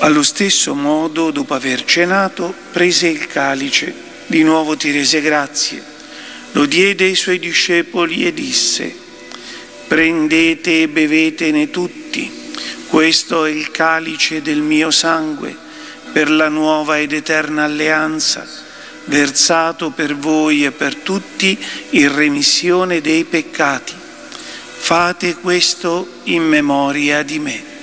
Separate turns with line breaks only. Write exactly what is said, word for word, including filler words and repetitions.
Allo stesso modo, dopo aver cenato, prese il calice, di nuovo ti rese grazie, lo diede ai suoi discepoli e disse: «Prendete e bevetene tutti, questo è il calice del mio sangue, per la nuova ed eterna alleanza, versato per voi e per tutti in remissione dei peccati. Fate questo in memoria di me».